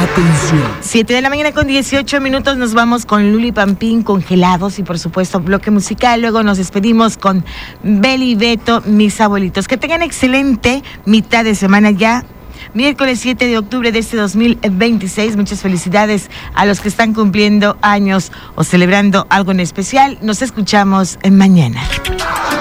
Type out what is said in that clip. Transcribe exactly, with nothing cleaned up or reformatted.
Atención. siete de la mañana con dieciocho minutos, nos vamos con Luli Pampín, Congelados, y por supuesto bloque musical. Luego nos despedimos con Beli y Beto, Mis Abuelitos. Que tengan excelente mitad de semana ya. Miércoles siete de octubre de este dos mil veintiséis. Muchas felicidades a los que están cumpliendo años o celebrando algo en especial. Nos escuchamos en mañana.